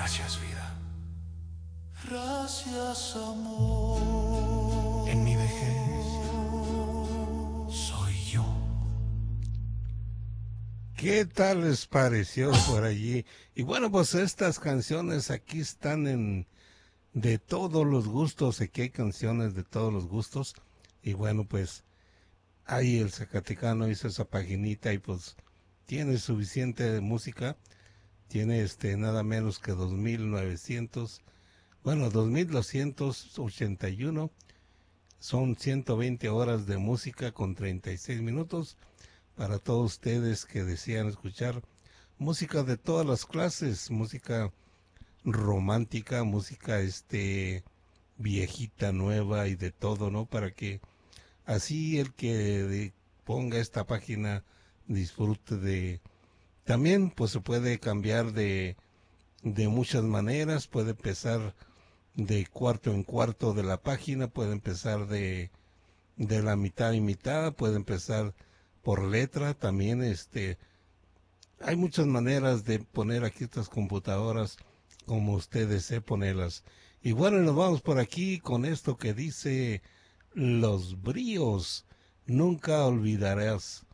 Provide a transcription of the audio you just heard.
Gracias, vida. Gracias, amor. En mi vejez soy yo. ¿Qué tal les pareció por allí? Y bueno, pues estas canciones aquí están en de todos los gustos, aquí hay canciones de todos los gustos. Y bueno, pues ahí el Zacatecano hizo esa paginita y pues tiene suficiente música. Tiene nada menos que 2.900, bueno, 2.281. Son 120 horas de música con 36 minutos para todos ustedes que desean escuchar música de todas las clases, música romántica, música viejita, nueva y de todo, ¿no? Para que así el que ponga esta página disfrute de... También pues se puede cambiar de muchas maneras, puede empezar de cuarto en cuarto de la página, puede empezar de la mitad y mitad, puede empezar por letra, también hay muchas maneras de poner aquí estas computadoras como usted desee ponerlas. Y bueno, nos vamos por aquí con esto que dice Los Bríos, nunca olvidarás